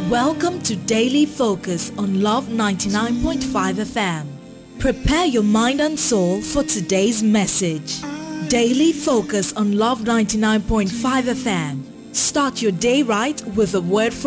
Welcome to Daily Focus on Love 99.5 FM. Prepare your mind and soul for today's message. Daily Focus on Love 99.5 FM. Start your day right with a word from